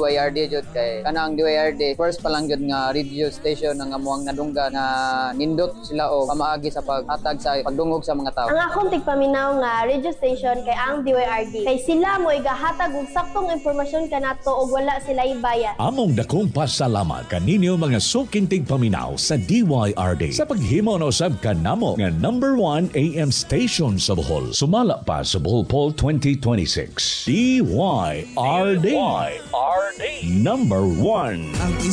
DYRD jud kay kanang DYRD first pa lang jud nga radio station nga amuang nadungga nga nindot sila o pamaagi sa paghatag sa pagdungog sa mga tao. Ang akong tigpaminaw nga radio station kay ang DYRD. Kay sila mo igahatag og saktong impormasyon kanato og wala sila ibayad. Among dakong pasalamat kaninyo mga suking tigpaminaw sa DYRD sa paghimo na usab kanamo nga number 1 AM station sa Bohol. Sumala pa sa Bohol Poll 2026. DYRD. Number 1. Ang